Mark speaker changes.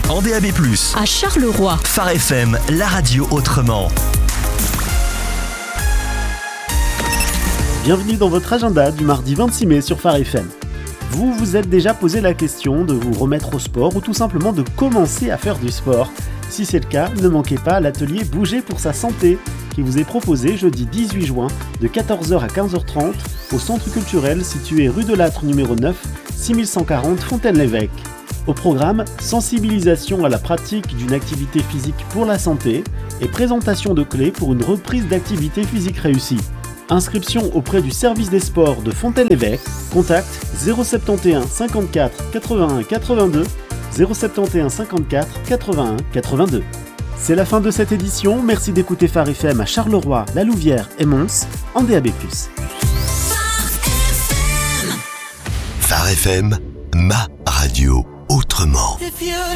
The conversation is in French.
Speaker 1: en DAB+.
Speaker 2: À Charleroi.
Speaker 1: Phare FM, la radio autrement.
Speaker 3: Bienvenue dans votre agenda du mardi 26 mai sur Phare FM. Vous vous êtes déjà posé la question de vous remettre au sport ou tout simplement de commencer à faire du sport. Si c'est le cas, ne manquez pas l'atelier Bouger pour sa santé qui vous est proposé jeudi 18 juin de 14h à 15h30 au centre culturel situé rue de Lattre numéro 9, 6140 Fontaine-l'Évêque. Au programme, sensibilisation à la pratique d'une activité physique pour la santé et présentation de clés pour une reprise d'activité physique réussie. Inscription auprès du service des sports de Fontaine-l'Évêque. Contact 071 54 81 82 071 54 81 82. C'est la fin de cette édition. Merci d'écouter Phare FM à Charleroi, La Louvière et Mons en DAB+.
Speaker 1: Phare FM, ma radio autrement.